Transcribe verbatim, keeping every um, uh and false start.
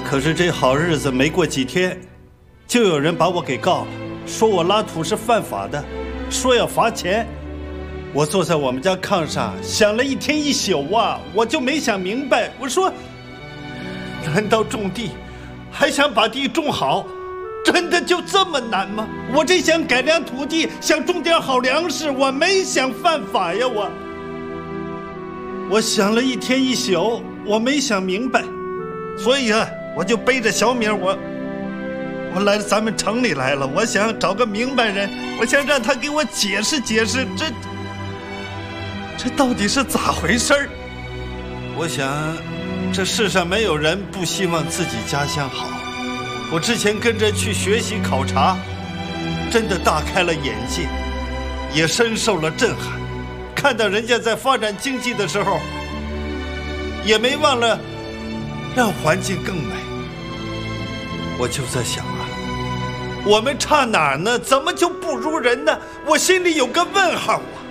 可是这好日子没过几天，就有人把我给告了，说我拉土是犯法的，说要罚钱。我坐在我们家炕上想了一天一宿啊，我就没想明白。我说，难道种地还想把地种好，真的就这么难吗？我这想改良土地，想种点好粮食，我没想犯法呀，我。我想了一天一宿，我没想明白，所以啊，我就背着小米，我我来咱们城里来了。我想找个明白人，我想让他给我解释解释，这这到底是咋回事儿？我想，这世上没有人不希望自己家乡好。我之前跟着去学习考察，真的大开了眼界，也深受了震撼。看到人家在发展经济的时候，也没忘了让环境更美。我就在想啊，我们差哪儿呢？怎么就不如人呢？我心里有个问号啊。